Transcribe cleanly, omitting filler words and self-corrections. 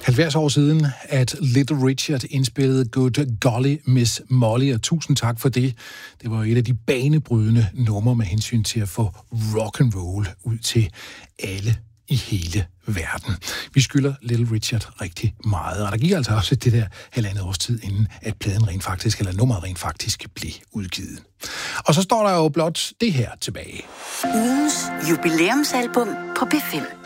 70 år siden, at Little Richard indspillede Good Golly Miss Molly, og tusind tak for det. Det var et af de banebrydende numre med hensyn til at få rock and roll ud til alle i hele verden. Vi skylder Little Richard rigtig meget, og der gik altså også det der halvandet års tid, inden at pladen rent faktisk, eller nummeret rent faktisk, blev udgivet. Og så står der jo blot det her tilbage. Ugens jubilæumsalbum på B5.